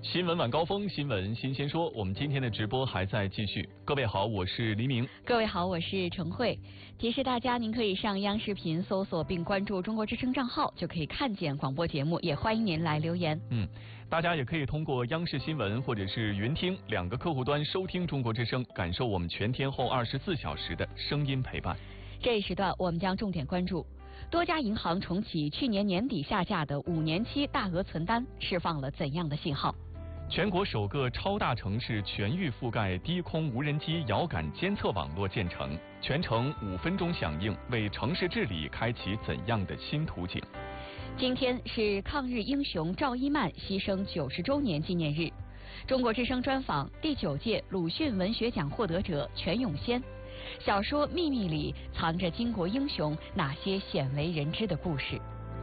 新闻晚高峰，新闻新鲜说，我们今天的直播还在继续。各位好，我是黎明。 各位好，我是程慧。提示大家，您可以上央视频搜索并关注中国之声账号，就可以看见广播节目，也欢迎您来留言。 大家也可以通过央视新闻或者是云听两个客户端收听中国之声，感受我们全天候24小时的声音陪伴。 这一时段我们将重点关注多家银行重启去年年底下架的5年期大额存单，释放了怎样的信号？ 全国首个超大城市全域覆盖低空无人机遥感监测网络建成，全程5分钟响应，为城市治理开启怎样的新途径？ 今天是抗日英雄赵一曼牺牲90周年纪念日。中国之声专访第9届鲁迅文学奖获得者全永先。小说《秘密》里藏着巾帼英雄哪些鲜为人知的故事？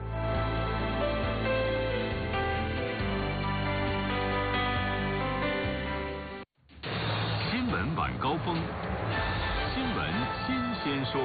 新闻晚高峰，新闻新鲜说。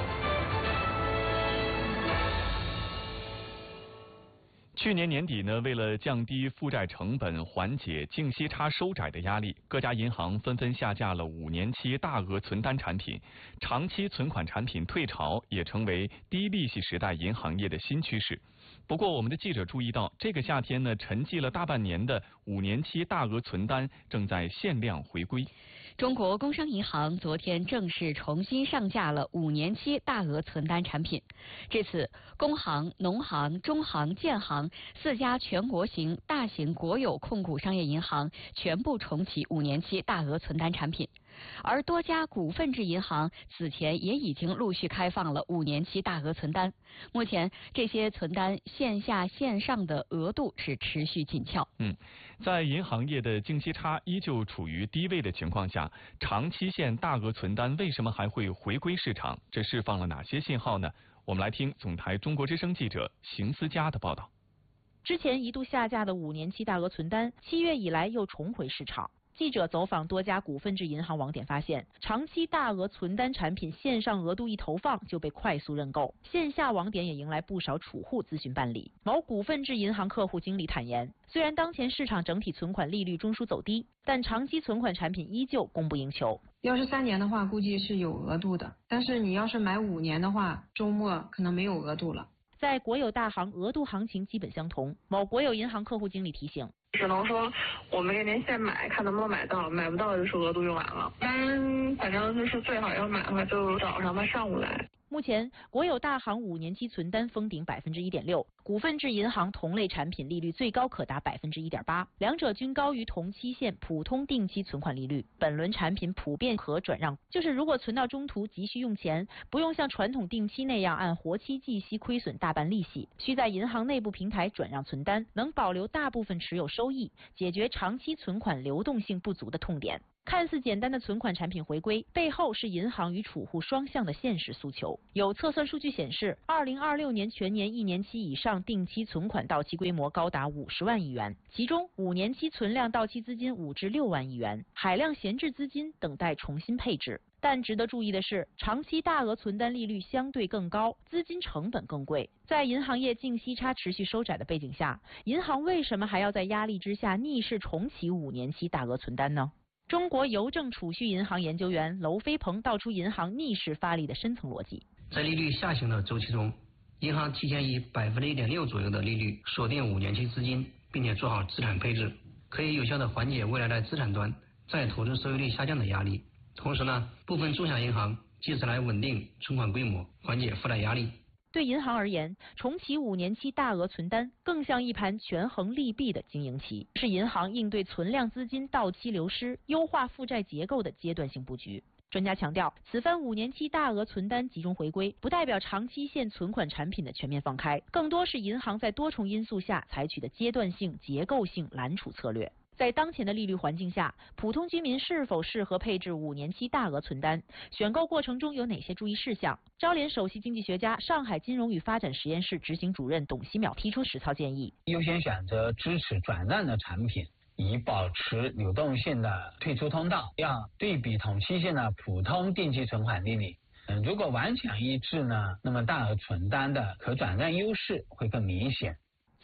去年年底呢，为了降低负债成本，缓解净息差收窄的压力，各家银行纷纷下架了5年期大额存单产品，长期存款产品退潮也成为低利息时代银行业的新趋势。不过，我们的记者注意到，这个夏天呢，沉寂了大半年的5年期大额存单正在限量回归。 中国工商银行昨天正式重新上架了5年期大额存单产品。至此，工行、农行、中行、建行4家全国型大型国有控股商业银行全部重启5年期大额存单产品，而多家股份制银行此前也已经陆续开放了5年期大额存单。目前，这些存单线下线上的额度是持续紧俏。 在银行业的净息差依旧处于低位的情况下，长期限大额存单为什么还会回归市场？这释放了哪些信号呢？我们来听总台中国之声记者邢思佳的报道。 之前一度下架的5年期大额存单，7月以来又重回市场。记者走访多家股份制银行网点发现，长期大额存单产品线上额度一投放就被快速认购，线下网点也迎来不少储户咨询办理。某股份制银行客户经理坦言，虽然当前市场整体存款利率中枢走低，但长期存款产品依旧供不应求。 要是3年的话，估计是有额度的，但是你要是买5年的话，周末可能没有额度了。 在国有大行，额度行情基本相同。某国有银行客户经理提醒， 只能说我们给您现买，看能不能买到，买不到就是额度用完了。反正就是最好要买的话，就早上吧，上午来。 目前，国有大行5年期存单封顶1.6%，股份制银行同类产品利率最高可达1.8%，两者均高于同期限普通定期存款利率。本轮产品普遍可转让，就是如果存到中途急需用钱，不用像传统定期那样按活期计息亏损大半利息，需在银行内部平台转让存单，能保留大部分持有收益，解决长期存款流动性不足的痛点。看似简单的存款产品回归，背后是银行与储户双向的现实诉求。有测算数据显示，2026年全年1年期以上定期存款到期规模高达50万亿元，其中5年期存量到期资金5至6万亿元，海量闲置资金等待重新配置。但值得注意的是，长期大额存单利率相对更高，资金成本更贵。在银行业净息差持续收窄的背景下，银行为什么还要在压力之下逆势重启5年期大额存单呢？中国邮政储蓄银行研究员娄飞鹏道出银行逆势发力的深层逻辑。 在利率下行的周期中，银行提前以1.6%左右的利率锁定5年期资金，并且做好资产配置，可以有效的缓解未来的资产端再投资收益率下降的压力。同时呢，部分中小银行借此来稳定存款规模，缓解负债压力。 对银行而言，重启5年期大额存单更像一盘权衡利弊的经营棋，是银行应对存量资金到期流失、优化负债结构的阶段性布局。专家强调，此番5年期大额存单集中回归，不代表长期限存款产品的全面放开，更多是银行在多重因素下采取的阶段性、结构性揽储策略。在当前的利率环境下，普通居民是否适合配置5年期大额存单？选购过程中有哪些注意事项？招联首席经济学家、上海金融与发展实验室执行主任董希淼提出实操建议： 优先选择支持转让的产品，以保持流动性的退出通道。要对比同期限的普通定期存款利率。如果完全一致呢，那么大额存单的可转让优势会更明显。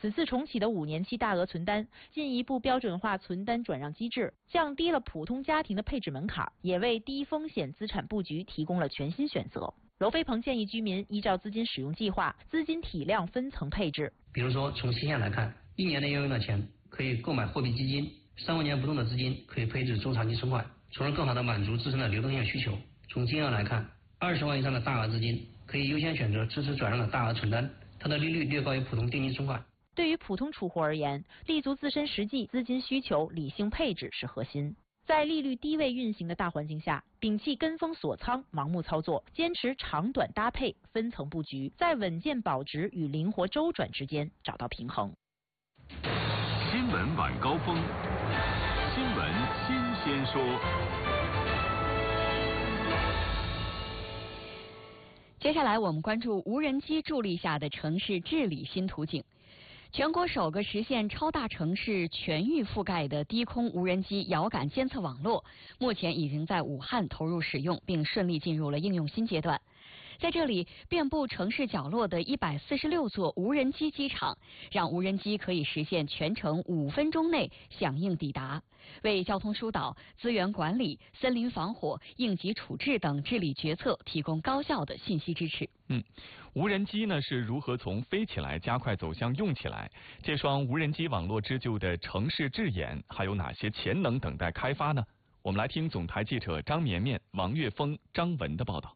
此次重启的5年期大额存单，进一步标准化存单转让机制，降低了普通家庭的配置门槛，也为低风险资产布局提供了全新选择。娄飞鹏建议居民依照资金使用计划、资金体量分层配置。 比如说，从期限来看，1年内要用的钱可以购买货币基金，3万年不动的资金可以配置中长期存款，从而更好地满足自身的流动性需求。从金额来看，20万以上的大额资金可以优先选择支持转让的大额存单，它的利率略高于普通定期存款。 对于普通储户而言，立足自身实际资金需求，理性配置是核心。在利率低位运行的大环境下，摒弃跟风锁仓、盲目操作，坚持长短搭配、分层布局，在稳健保值与灵活周转之间找到平衡。 新闻晚高峰，新闻新鲜说。 接下来我们关注无人机助力下的城市治理新图景。全国首个实现超大城市全域覆盖的低空无人机遥感监测网络，目前已经在武汉投入使用，并顺利进入了应用新阶段。在这里，遍布城市角落的146座无人机机场，让无人机可以实现全程5分钟内响应抵达，为交通疏导、资源管理、森林防火、应急处置等治理决策提供高效的信息支持。 无人机呢是如何从飞起来加快走向用起来？这双无人机网络织就的城市智眼还有哪些潜能等待开发呢？我们来听总台记者张绵绵、王岳峰、张文的报道。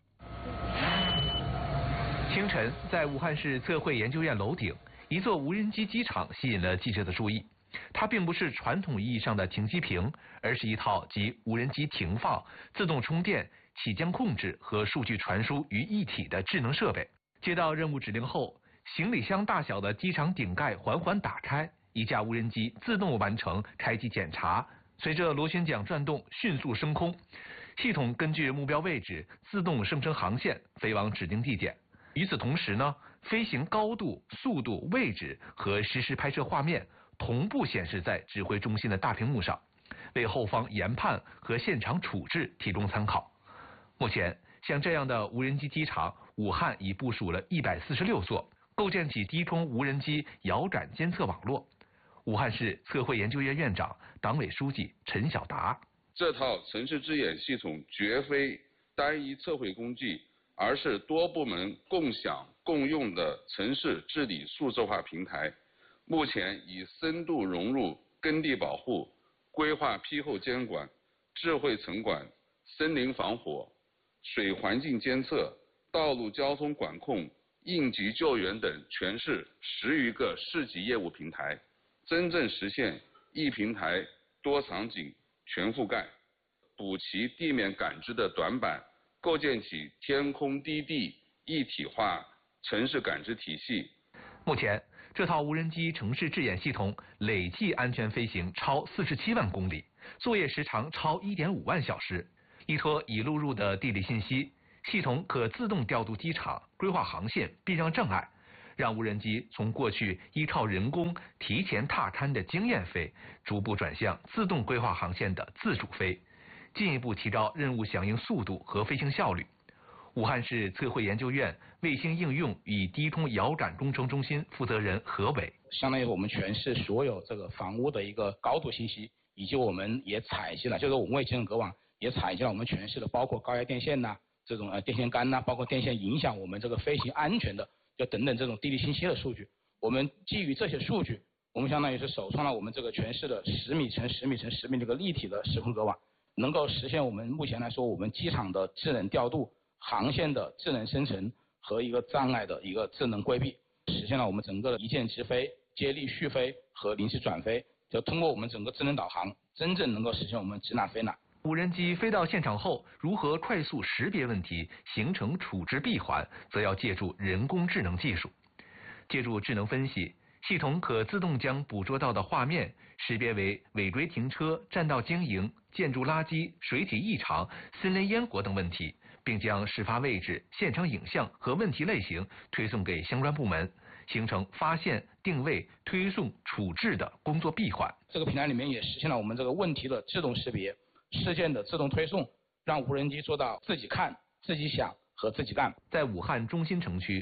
清晨，在武汉市测绘研究院楼顶，一座无人机机场吸引了记者的注意。它并不是传统意义上的停机坪，而是一套集无人机停放、自动充电、起降控制和数据传输于一体的智能设备。接到任务指令后，行李箱大小的机场顶盖缓缓打开，一架无人机自动完成开机检查，随着螺旋桨转动迅速升空，系统根据目标位置自动生成航线，飞往指定地点。与此同时呢，飞行高度、速度、位置和实时拍摄画面同步显示在指挥中心的大屏幕上，为后方研判和现场处置提供参考。目前，像这样的无人机机场，武汉已部署了146座，构建起低空无人机遥感监测网络。武汉市测绘研究院院长、党委书记陈晓达： 这套城市智眼系统绝非单一测绘工具，而是多部门共享共用的城市治理数字化平台，目前已深度融入耕地保护、规划批后监管、智慧城管、森林防火、水环境监测、道路交通管控、应急救援等全市10余个市级业务平台，真正实现一平台多场景全覆盖，补齐地面感知的短板，构建起天空低地一体化城市感知体系。 目前，这套无人机城市智眼系统累计安全飞行超47万公里，作业时长超1.5万小时。依托已录入的地理信息，系统可自动调度机场、规划航线、避让障碍，让无人机从过去依靠人工提前踏勘的经验飞，逐步转向自动规划航线的自主飞，进一步提高任务响应速度和飞行效率。武汉市测绘研究院卫星应用与低空遥感工程中心负责人何伟： 相当于我们全市所有这个房屋的一个高度信息，以及我们也采集了，就是我们卫星隔网也采集了我们全市的包括高压电线呐、这种电线杆呐、包括电线影响我们这个飞行安全的，就等等这种地理信息的数据。我们基于这些数据，我们相当于是首创了我们这个全市的10米乘10米乘10米这个立体的时空隔网，能够实现我们目前来说我们机场的智能调度、航线的智能生成和一个障碍的一个智能规避，实现了我们整个的一键直飞、接力续飞和临时转飞，就通过我们整个智能导航，真正能够实现我们指哪飞哪。 无人机飞到现场后，如何快速识别问题，形成处置闭环，则要借助人工智能技术。借助智能分析，系统可自动将捕捉到的画面识别为违规停车、占道经营、建筑垃圾、水体异常、森林烟火等问题，并将事发位置、现场影像和问题类型推送给相关部门，形成发现、定位、推送、处置的工作闭环。 这个平台里面也实现了我们这个问题的自动识别、事件的自动推送，让无人机做到自己看、自己想和自己干。 在武汉中心城区，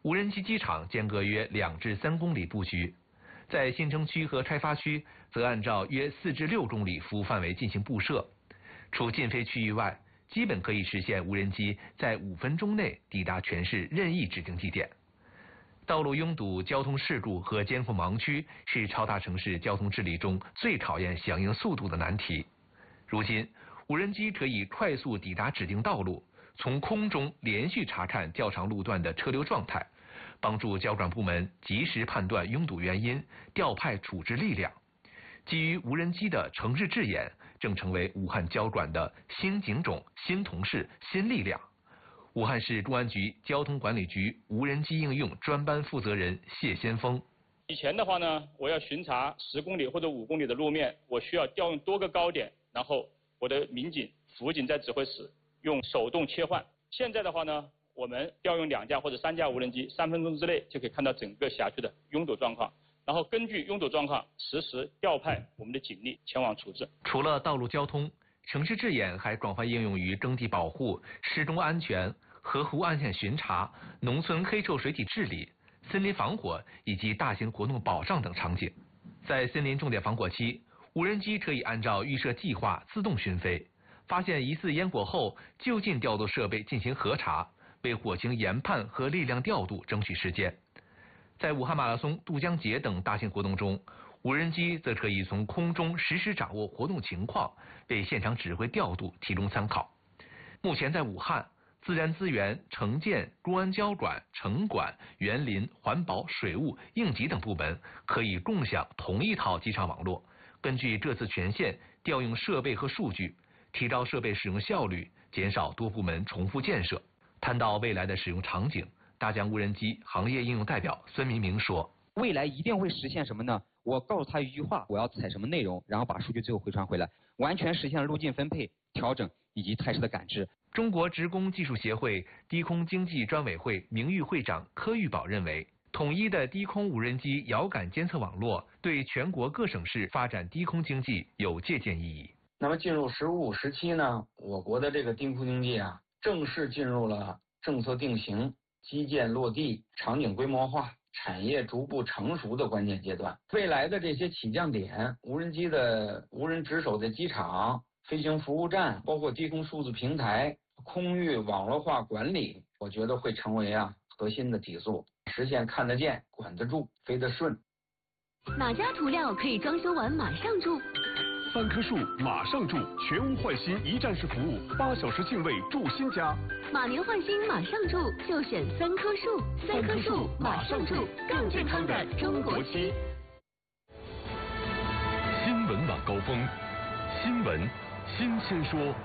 无人机机场间隔约2至3公里布局，在新城区和开发区则按照约4至6公里服务范围进行布设。除禁飞区域外，基本可以实现无人机在5分钟内抵达全市任意指定地点。道路拥堵、交通事故和监控盲区是超大城市交通治理中最考验响应速度的难题。如今，无人机可以快速抵达指定道路，从空中连续查看较长路段的车流状态，帮助交管部门及时判断拥堵原因，调派处置力量。基于无人机的城市智眼正成为武汉交管的新警种、新同事、新力量。武汉市公安局交通管理局无人机应用专班负责人谢先锋： 以前的话呢，我要巡查10公里或者5公里的路面，我需要调用多个高点，然后我的民警、辅警在指挥室用手动切换。现在的话呢，我们调用2架或者3架无人机，3分钟之内就可以看到整个辖区的拥堵状况，然后根据拥堵状况实时调派我们的警力前往处置。 除了道路交通，城市智眼还广泛应用于耕地保护、施工安全、河湖岸线巡查、农村黑臭水体治理、森林防火以及大型活动保障等场景。在森林重点防火期，无人机可以按照预设计划自动巡飞，发现疑似烟火后就近调度设备进行核查，为火情研判和力量调度争取时间。在武汉马拉松、渡江节等大型活动中，无人机则可以从空中实时掌握活动情况，为现场指挥调度提供参考。目前在武汉，自然资源、城建、公安交管、城管、园林、环保、水务、应急等部门可以共享同一套机场网络，根据各自权限调用设备和数据，提高设备使用效率，减少多部门重复建设。谈到未来的使用场景，大疆无人机行业应用代表孙明明说： 未来一定会实现什么呢？我告诉他一句话，我要采什么内容，然后把数据最后回传回来，完全实现了路径分配、调整以及态势的感知。 中国职工技术协会低空经济专委会名誉会长柯玉宝认为，统一的低空无人机遥感监测网络对全国各省市发展低空经济有借鉴意义。 那么进入15时期呢，我国的这个低空经济啊，正式进入了政策定型、基建落地、场景规模化、产业逐步成熟的关键阶段。未来的这些起降点、无人机的无人值守的机场、飞行服务站，包括低空数字平台、空域网络化管理，我觉得会成为核心的提速，实现看得见、管得住、飞得顺。 哪家涂料可以装修完马上住 ？3棵树马上住，全屋换新一站式服务，8小时净位住新家。 马年换新马上住，就选3棵树。3棵树马上住，更健康的中国区。 新闻晚高峰，新闻新鲜说。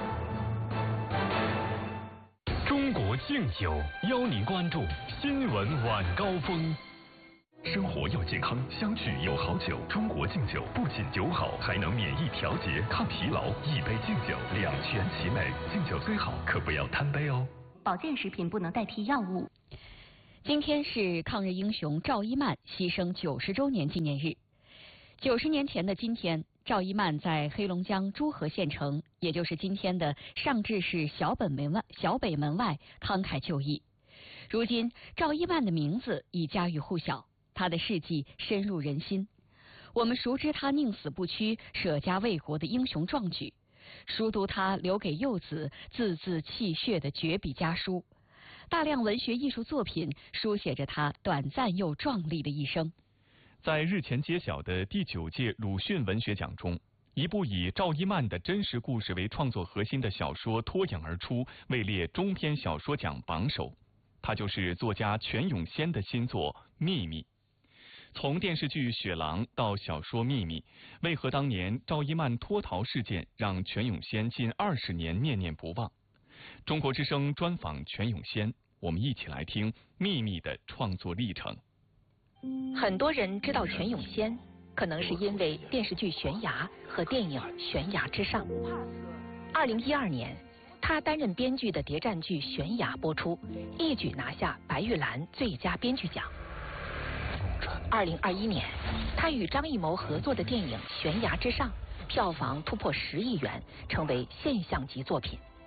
中国敬酒邀您关注新闻晚高峰。生活要健康，相聚有好酒。中国敬酒不仅酒好，还能免疫调节、抗疲劳。一杯敬酒，两全其美。敬酒最好，可不要贪杯哦。 保健食品不能代替药物。 今天是抗日英雄赵一曼牺牲90周年纪念日。90年前的今天，赵一曼在黑龙江诸河县城，也就是今天的上治市小北门外慷慨就义。如今，赵一曼的名字已家喻户晓。他的事迹深入人心，我们熟知他宁死不屈、舍家为国的英雄壮举，熟读他留给幼子字字泣血的绝笔家书。大量文学艺术作品书写着他短暂又壮丽的一生。 在日前揭晓的第9届鲁迅文学奖中，一部以赵一曼的真实故事为创作核心的小说脱颖而出，位列中篇小说奖榜首。它就是作家全永先的新作《秘密》。从电视剧《雪狼》到小说《秘密》，为何当年赵一曼脱逃事件让全永先近20年念念不忘？中国之声专访全永先，我们一起来听《秘密》的创作历程。 很多人知道全永先，可能是因为电视剧《悬崖》和电影《悬崖之上》。2012年，他担任编剧的谍战剧《悬崖》播出，一举拿下白玉兰最佳编剧奖。2021年，他与张艺谋合作的电影《悬崖之上》票房突破10亿元，成为现象级作品。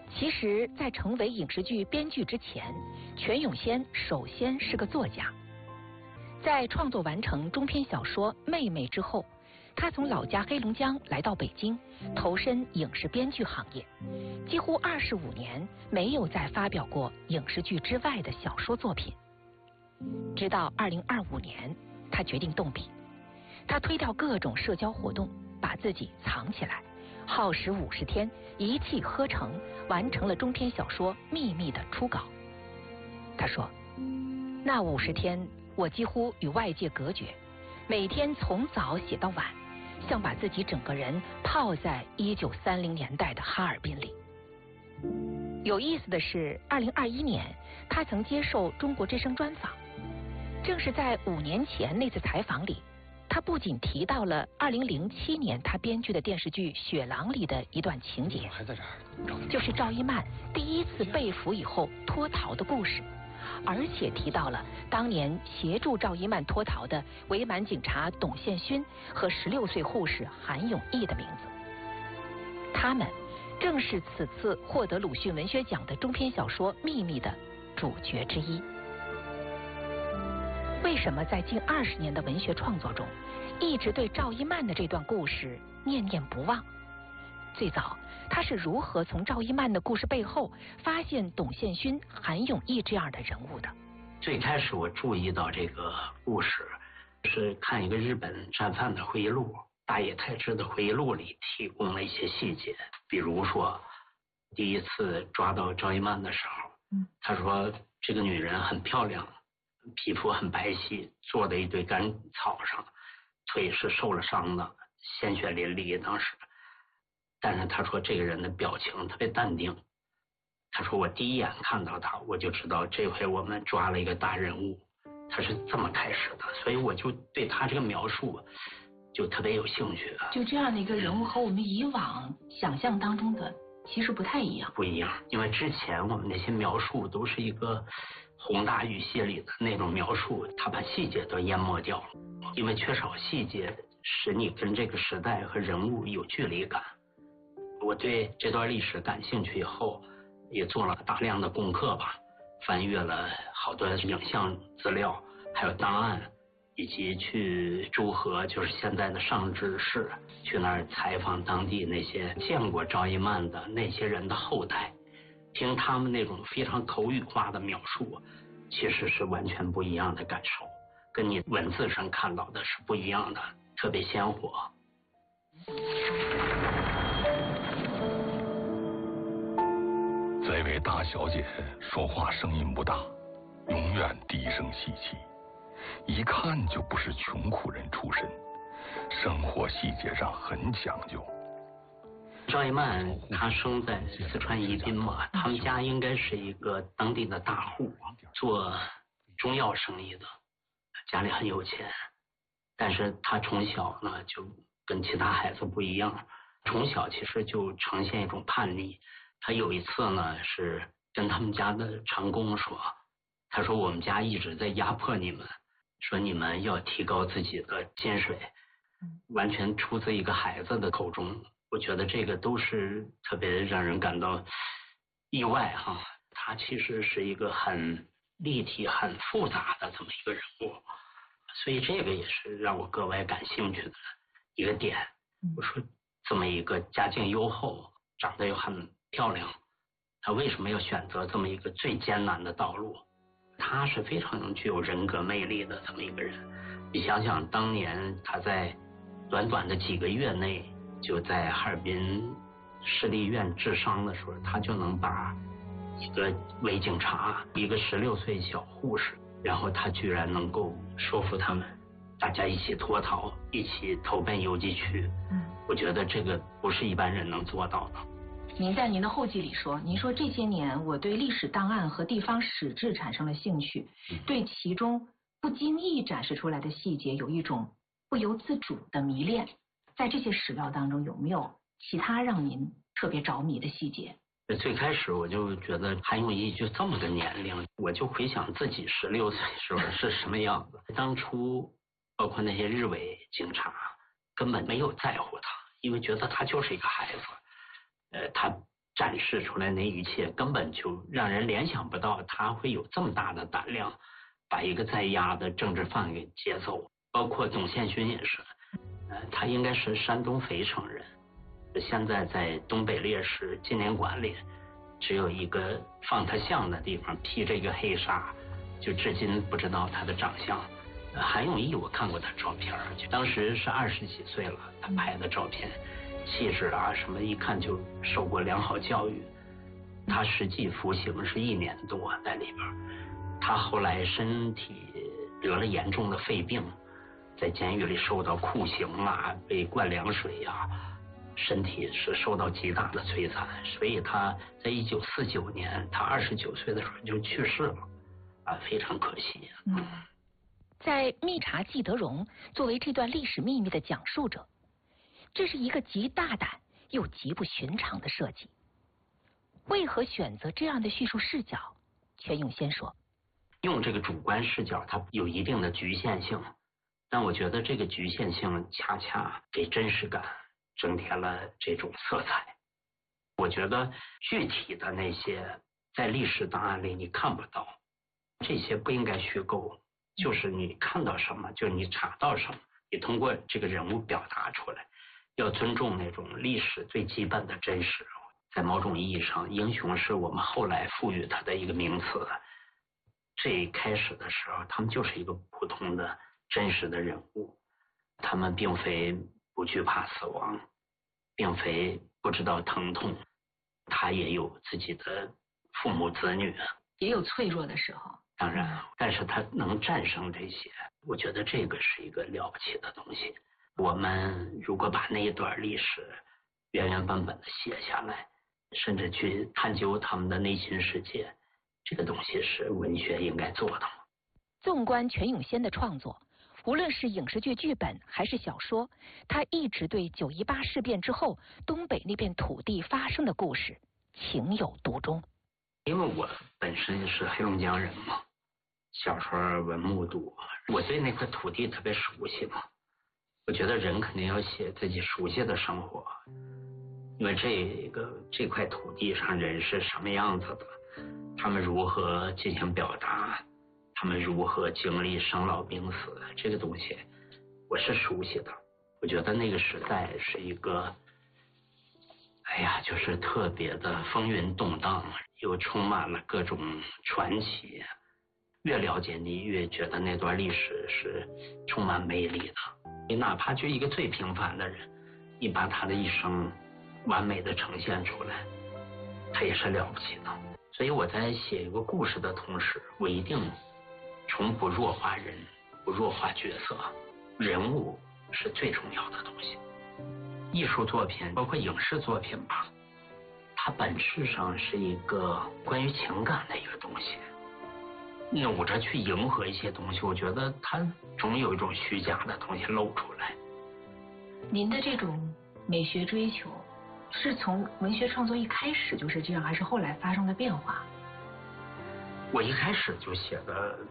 其实，在成为影视剧编剧之前，全永先首先是个作家。在创作完成中篇小说《妹妹》之后，他从老家黑龙江来到北京，投身影视编剧行业，几乎25年没有再发表过影视剧之外的小说作品。直到2025年，他决定动笔，他推掉各种社交活动，把自己藏起来，耗时50天，一气呵成，完成了中篇小说《秘密》的初稿。他说，那50天我几乎与外界隔绝，每天从早写到晚，像把自己整个人泡在1930年代的哈尔滨里。有意思的是，2021年他曾接受中国之声专访，正是在5年前那次采访里，他不仅提到了2007年他编剧的电视剧《雪狼》里的一段情节， 还在这儿， 就是赵一曼第一次被俘以后脱逃的故事，而且提到了当年协助赵一曼脱逃的伪满警察董宪勋和16岁护士韩永义的名字。他们正是此次获得鲁迅文学奖的中篇小说《秘密》的主角之一。为什么在近20年的文学创作中，一直对赵一曼的这段故事念念不忘？最早他是如何从赵一曼的故事背后发现董宪勋、韩永义这样的人物的？ 最开始我注意到这个故事，是看一个日本战犯的回忆录，大野泰之的回忆录里提供了一些细节，比如说第一次抓到赵一曼的时候，他说这个女人很漂亮，皮肤很白皙，坐在一堆干草上，腿是受了伤的，鲜血淋漓当时。但是他说这个人的表情特别淡定，他说我第一眼看到他，我就知道这回我们抓了一个大人物，他是这么开始的，所以我就对他这个描述就特别有兴趣。 就这样的一个人物和我们以往想象当中的其实不太一样。 不一样，因为之前我们那些描述都是一个宏大语系里的那种描述，他把细节都淹没掉了，因为缺少细节使你跟这个时代和人物有距离感。我对这段历史感兴趣以后，也做了大量的功课吧，翻阅了好多影像资料，还有档案，以及去诸河，就是现在的上知市，去那儿采访当地那些见过赵一曼的那些人的后代，听他们那种非常口语化的描述，其实是完全不一样的感受，跟你文字上看到的是不一样的，特别鲜活。 这位大小姐说话声音不大，永远低声细气，一看就不是穷苦人出身，生活细节上很讲究。 赵一曼她生在四川宜宾嘛，他们家应该是一个当地的大户，做中药生意的，家里很有钱，但是她从小呢就跟其他孩子不一样，从小其实就呈现一种叛逆。他有一次呢是跟他们家的长工说，他说我们家一直在压迫你们，说你们要提高自己的薪水，完全出自一个孩子的口中。我觉得这个都是特别让人感到意外哈。他其实是一个很立体很复杂的这么一个人物，所以这个也是让我格外感兴趣的一个点。我说这么一个家境优厚，长得又很漂亮，他为什么要选择这么一个最艰难的道路？他是非常具有人格魅力的这么一个人。你想想当年他在短短的几个月内就在哈尔滨市立医院治伤的时候，他就能把一个伪警察，一个16岁小护士，然后他居然能够说服他们大家一起脱逃，一起投奔游击区。我觉得这个不是一般人能做到的。 您在您的后记里说，您说这些年我对历史档案和地方史志产生了兴趣，对其中不经意展示出来的细节有一种不由自主的迷恋。在这些史料当中，有没有其他让您特别着迷的细节？ 最开始我就觉得韩永义就这么个年龄，我就回想自己16岁时候是什么样子。当初包括那些日伪警察根本没有在乎他，因为觉得他就是一个孩子。他展示出来那一切，根本就让人联想不到他会有这么大的胆量，把一个在押的政治犯给劫走。包括董宪勋也是，他应该是山东肥城人，现在在东北烈士纪念馆里，只有一个放他像的地方，披着一个黑纱，就至今不知道他的长相。韩永毅我看过他照片，就当时是20几岁了，他拍的照片，气质啊什么，一看就受过良好教育。他实际服刑是1年多在里边，他后来身体得了严重的肺病，在监狱里受到酷刑啊，被灌凉水啊，身体是受到极大的摧残，所以他在1949年，他29岁的时候就去世了，非常可惜。 在密查季德荣作为这段历史秘密的讲述者，这是一个极大胆又极不寻常的设计。为何选择这样的叙述视角？全永先说， 用这个主观视角，它有一定的局限性，但我觉得这个局限性恰恰给真实感增添了这种色彩。我觉得具体的那些在历史档案里你看不到，这些不应该虚构，就是你看到什么，就是你查到什么，你通过这个人物表达出来，要尊重那种历史最基本的真实。在某种意义上，英雄是我们后来赋予它的一个名词。最开始的时候，他们就是一个普通的真实的人物，他们并非不惧怕死亡，并非不知道疼痛，他也有自己的父母子女， 也有脆弱的时候。 当然，但是他能战胜这些，我觉得这个是一个了不起的东西。我们如果把那一段历史原原本本的写下来，甚至去探究他们的内心世界，这个东西是文学应该做的。 纵观全永先的创作，无论是影视剧剧本还是小说，他一直对9·18事变之后东北那片土地发生的故事情有独钟。 因为我本身是黑龙江人嘛，小时候文目睹，我对那块土地特别熟悉嘛。我觉得人肯定要写自己熟悉的生活，因为这块土地上人是什么样子的，他们如何进行表达，他们如何经历生老病死，这个东西我是熟悉的。我觉得那个时代是一个，就是特别的风云动荡，又充满了各种传奇。越了解你，越觉得那段历史是充满魅力的。你哪怕就一个最平凡的人，你把他的一生完美的呈现出来，他也是了不起的。所以我在写一个故事的同时，我一定从不弱化人，不弱化角色，人物是最重要的东西。艺术作品，包括影视作品吧，它本质上是一个关于情感的一个东西。努着去迎合一些东西，我觉得它总有一种虚假的东西露出来。 您的这种美学追求，是从文学创作一开始就是这样，还是后来发生了变化？ 我一开始就写的